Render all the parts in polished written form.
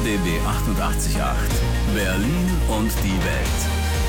RBB 88.8 Berlin und die Welt.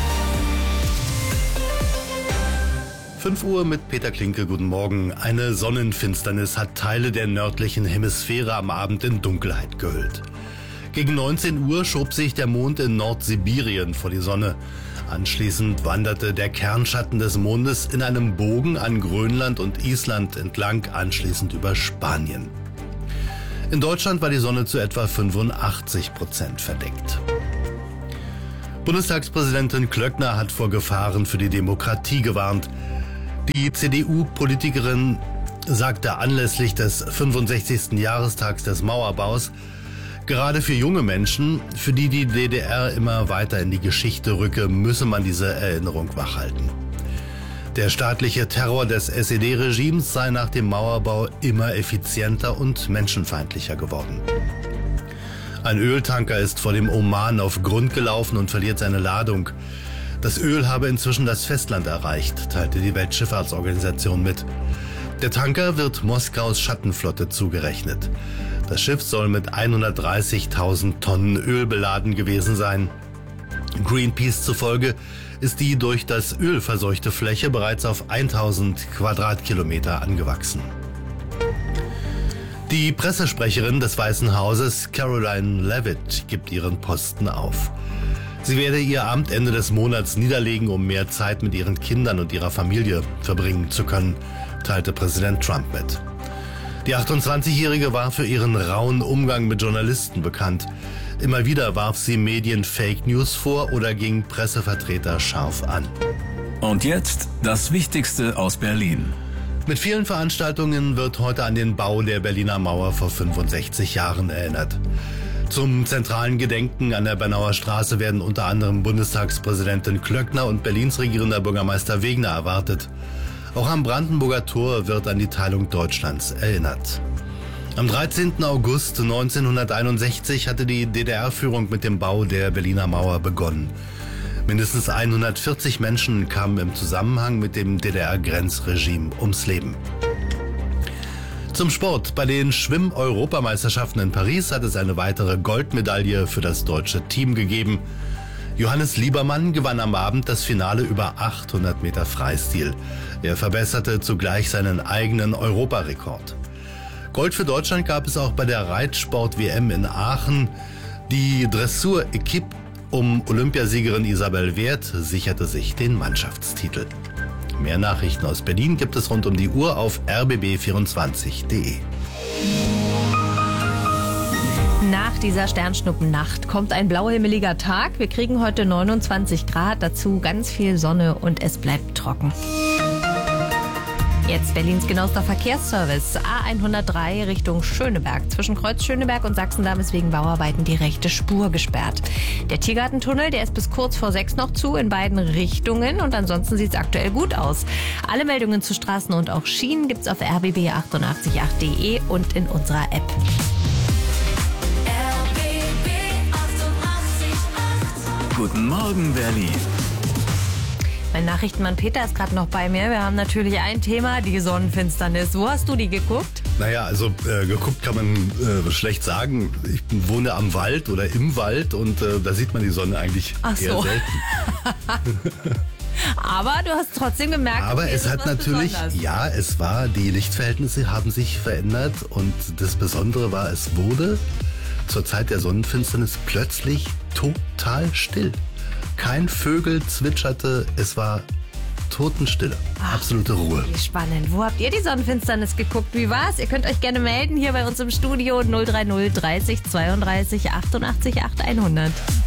5 Uhr mit Peter Klinke, guten Morgen. Eine Sonnenfinsternis hat Teile der nördlichen Hemisphäre am Abend in Dunkelheit gehüllt. Gegen 19 Uhr schob sich der Mond in Nordsibirien vor die Sonne. Anschließend wanderte der Kernschatten des Mondes in einem Bogen an Grönland und Island entlang, anschließend über Spanien. In Deutschland war die Sonne zu etwa 85% verdeckt. Bundestagspräsidentin Klöckner hat vor Gefahren für die Demokratie gewarnt. Die CDU-Politikerin sagte anlässlich des 65. Jahrestags des Mauerbaus, gerade für junge Menschen, für die die DDR immer weiter in die Geschichte rücke, müsse man diese Erinnerung wachhalten. Der staatliche Terror des SED-Regimes sei nach dem Mauerbau immer effizienter und menschenfeindlicher geworden. Ein Öltanker ist vor dem Oman auf Grund gelaufen und verliert seine Ladung. Das Öl habe inzwischen das Festland erreicht, teilte die Weltschifffahrtsorganisation mit. Der Tanker wird Moskaus Schattenflotte zugerechnet. Das Schiff soll mit 130.000 Tonnen Öl beladen gewesen sein. Greenpeace zufolge ist die durch das Öl verseuchte Fläche bereits auf 1000 Quadratkilometer angewachsen. Die Pressesprecherin des Weißen Hauses, Caroline Leavitt, gibt ihren Posten auf. Sie werde ihr Amt Ende des Monats niederlegen, um mehr Zeit mit ihren Kindern und ihrer Familie verbringen zu können, teilte Präsident Trump mit. Die 28-Jährige war für ihren rauen Umgang mit Journalisten bekannt. Immer wieder warf sie Medien Fake News vor oder ging Pressevertreter scharf an. Und jetzt das Wichtigste aus Berlin. Mit vielen Veranstaltungen wird heute an den Bau der Berliner Mauer vor 65 Jahren erinnert. Zum zentralen Gedenken an der Bernauer Straße werden unter anderem Bundestagspräsidentin Klöckner und Berlins regierender Bürgermeister Wegner erwartet. Auch am Brandenburger Tor wird an die Teilung Deutschlands erinnert. Am 13. August 1961 hatte die DDR-Führung mit dem Bau der Berliner Mauer begonnen. Mindestens 140 Menschen kamen im Zusammenhang mit dem DDR-Grenzregime ums Leben. Zum Sport. Bei den Schwimm-Europameisterschaften in Paris hat es eine weitere Goldmedaille für das deutsche Team gegeben. Johannes Liebermann gewann am Abend das Finale über 800 Meter Freistil. Er verbesserte zugleich seinen eigenen Europarekord. Gold für Deutschland gab es auch bei der Reitsport-WM in Aachen. Die Dressur-Equipe um Olympiasiegerin Isabel Wert sicherte sich den Mannschaftstitel. Mehr Nachrichten aus Berlin gibt es rund um die Uhr auf rbb24.de. Nach dieser Sternschnuppennacht kommt ein blauhimmeliger Tag. Wir kriegen heute 29 Grad, dazu ganz viel Sonne und es bleibt trocken. Jetzt Berlins genauester Verkehrsservice. A103 Richtung Schöneberg. Zwischen Kreuz Schöneberg und Sachsendamm ist wegen Bauarbeiten die rechte Spur gesperrt. Der Tiergartentunnel, der ist bis kurz vor 6 noch zu in beiden Richtungen und ansonsten sieht es aktuell gut aus. Alle Meldungen zu Straßen und auch Schienen gibt's auf rbb888.de und in unserer App. RBB 88.8 Guten Morgen, Berlin. Mein Nachrichtenmann Peter ist gerade noch bei mir. Wir haben natürlich ein Thema, die Sonnenfinsternis. Wo hast du die geguckt? Naja, also geguckt kann man schlecht sagen. Ich wohne am Wald oder im Wald und da sieht man die Sonne eigentlich eher selten. Aber du hast trotzdem gemerkt, aber okay, es hat natürlich, besonders. Die Lichtverhältnisse haben sich verändert und das Besondere war, es wurde zur Zeit der Sonnenfinsternis plötzlich total still. Kein Vögel zwitscherte, es war Totenstille, absolute Ruhe. Wie spannend. Wo habt ihr die Sonnenfinsternis geguckt? Wie war's? Ihr könnt euch gerne melden hier bei uns im Studio 030 30 32 88 8 100.